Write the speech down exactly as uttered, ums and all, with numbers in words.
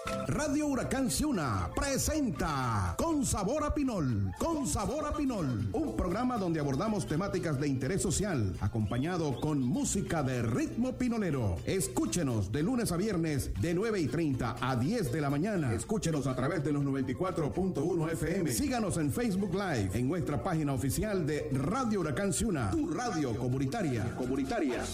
Radio Huracán Ciuna presenta Con Sabor a Pinol, Con Sabor a Pinol, un programa donde abordamos temáticas de interés social, acompañado con música de ritmo pinolero. Escúchenos de lunes a viernes de nueve y treinta a diez de la mañana. Escúchenos a través de los noventa y cuatro punto uno F M. Síganos en Facebook Live, en nuestra página oficial de Radio Huracán Ciuna, tu radio comunitaria. comunitaria.